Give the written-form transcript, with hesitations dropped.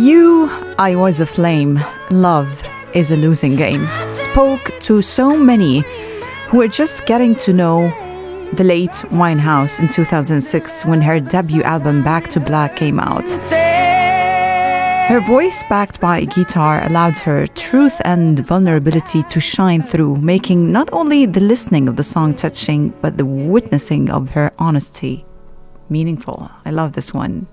you, I was a flame. Love is a losing game. Spoke to so many who were just getting to know the late Winehouse in 2006 when her debut album Back to Black came out. Her voice, backed by a guitar, allowed her truth and vulnerability to shine through, making not only the listening of the song touching, but the witnessing of her honesty meaningful. I love this one.